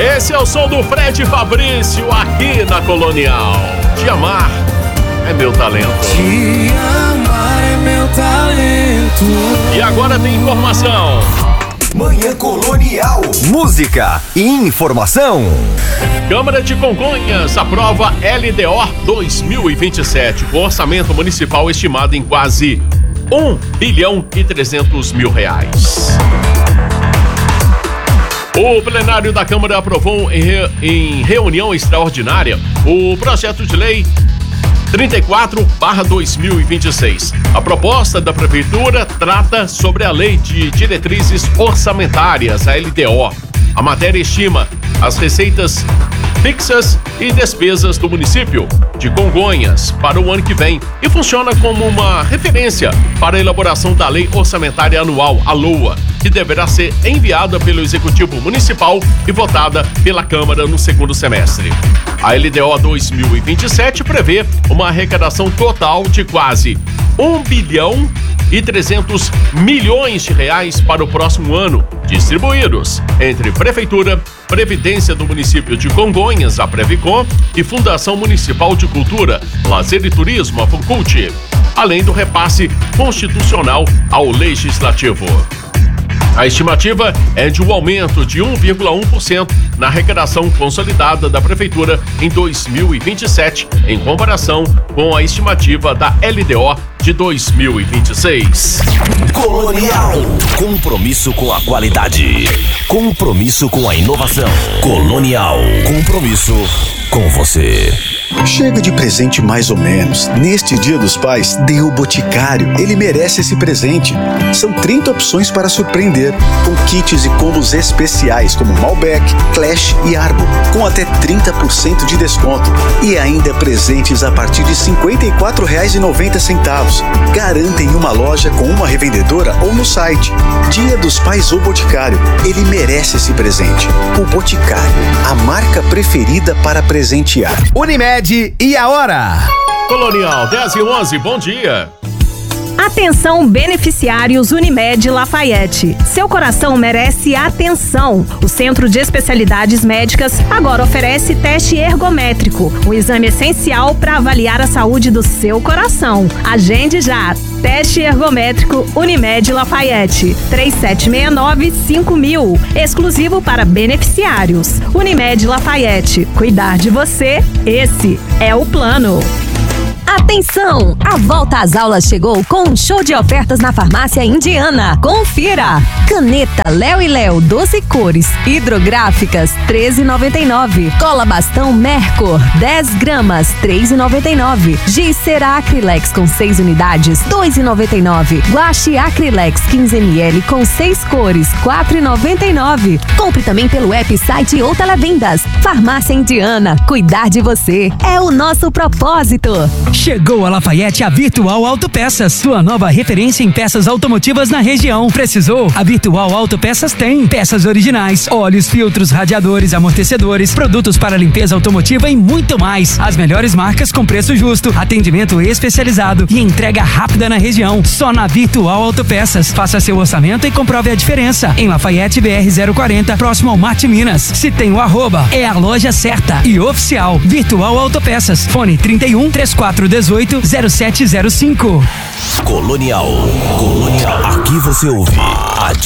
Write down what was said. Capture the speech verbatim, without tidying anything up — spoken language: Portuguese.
Esse é o som do Fred Fabrício aqui na Colonial. Te amar é meu talento. Te amar é meu talento. E agora tem informação. Manhã Colonial. Música e informação. Câmara de Congonhas aprova L D O dois mil e vinte e sete, com orçamento municipal estimado em quase um bilhão e trezentos mil reais. O plenário da Câmara aprovou em, re... em reunião extraordinária o projeto de lei trinta e quatro barra dois mil e vinte e seis. A proposta da Prefeitura trata sobre a Lei de Diretrizes Orçamentárias, a L D O. A matéria estima as receitas fixas e despesas do município de Congonhas para o ano que vem e funciona como uma referência para a elaboração da Lei Orçamentária Anual, a LOA, que deverá ser enviada pelo Executivo Municipal e votada pela Câmara no segundo semestre. A L D O dois mil e vinte e sete prevê uma arrecadação total de quase um bilhão e trezentos milhões de reais para o próximo ano, distribuídos entre Prefeitura, Previdência do município de Congonhas, a Previcom, e Fundação Municipal de Cultura, Lazer e Turismo, a Funcult, além do repasse constitucional ao Legislativo. A estimativa é de um aumento de um vírgula um por cento na arrecadação consolidada da Prefeitura em dois mil e vinte e sete, em comparação com a estimativa da L D O de dois mil e vinte e seis. Colonial. Compromisso com a qualidade. Compromisso com a inovação. Colonial. Compromisso com você. Chega de presente mais ou menos. Neste Dia dos Pais, dê o Boticário. Ele merece esse presente. São trinta opções para surpreender, com kits e combos especiais como Malbec, Clash e Arbo, com até trinta por cento de desconto. E ainda presentes a partir de cinquenta e quatro reais e noventa centavos. Garanta em uma loja com uma revendedora ou no site. Dia dos Pais ou Boticário. Ele merece esse presente. O Boticário, a marca preferida para presentear. Unimed e a hora? Colonial dez e onze, bom dia. Atenção, beneficiários Unimed Lafayette. Seu coração merece atenção. O Centro de Especialidades Médicas agora oferece teste ergométrico, um exame essencial para avaliar a saúde do seu coração. Agende já. Teste ergométrico Unimed Lafayette. três sete seis nove cinco mil. Exclusivo para beneficiários. Unimed Lafayette. Cuidar de você, esse é o plano. Atenção! A volta às aulas chegou com um show de ofertas na Farmácia Indiana. Confira! Caneta Léo e Léo doze cores hidrográficas treze reais e noventa e nove. Cola bastão Mercor dez gramas três reais e noventa e nove. Giz Cera Acrylex com seis unidades dois reais e noventa e nove. Guache Acrylex quinze mililitros com seis cores quatro reais e noventa e nove. Compre também pelo app, site ou televendas. Farmácia Indiana. Cuidar de você é o nosso propósito. Chegou a Lafayette a Virtual Autopeças, sua nova referência em peças automotivas na região. Precisou? A Virtual Autopeças tem peças originais, óleos, filtros, radiadores, amortecedores, produtos para limpeza automotiva e muito mais. As melhores marcas com preço justo, atendimento especializado e entrega rápida na região. Só na Virtual Autopeças. Faça seu orçamento e comprove a diferença. Em Lafayette B R zero quarenta, próximo ao Marte Minas. Se tem o arroba, é a loja certa e oficial. Virtual Autopeças. Fone trinta e um, trinta e quatro, dezoito, zero sete zero cinco. Colonial. Colonial. Aqui você ouve a